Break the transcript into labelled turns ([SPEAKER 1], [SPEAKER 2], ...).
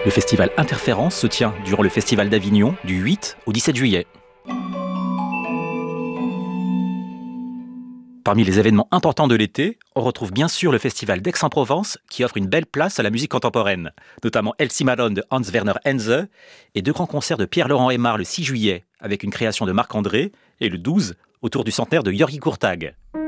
[SPEAKER 1] Le festival Interférence se tient durant le festival d'Avignon du 8 au 17 juillet. Parmi les événements importants de l'été, on retrouve bien sûr le festival d'Aix-en-Provence qui offre une belle place à la musique contemporaine, notamment El Cimarrón de Hans-Werner Henze et 2 grands concerts de Pierre-Laurent Aimard le 6 juillet avec une création de Marc André et le 12 autour du centenaire de György Kurtág.